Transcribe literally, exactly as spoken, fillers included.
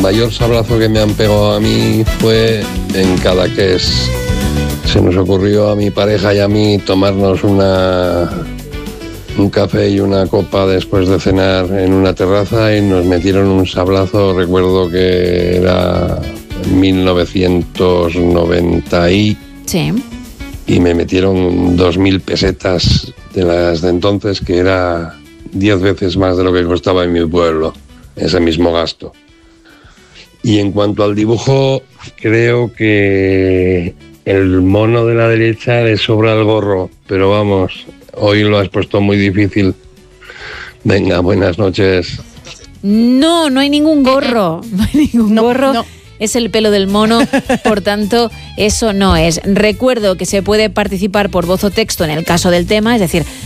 mayor sablazo que me han pegado a mí fue en Cadaqués. Se nos ocurrió a mi pareja y a mí tomarnos una, un café y una copa después de cenar en una terraza y nos metieron un sablazo, recuerdo que era mil novecientos noventa y... Sí. Y me metieron dos mil pesetas de las de entonces, que era diez veces más de lo que costaba en mi pueblo, ese mismo gasto. Y en cuanto al dibujo, creo que el mono de la derecha le sobra el gorro, pero vamos, hoy lo has puesto muy difícil. Venga, buenas noches. No, no hay ningún gorro, no hay ningún No, gorro. no. Es el pelo del mono, por tanto, eso no es. Recuerdo que se puede participar por voz o texto en el caso del tema, es decir,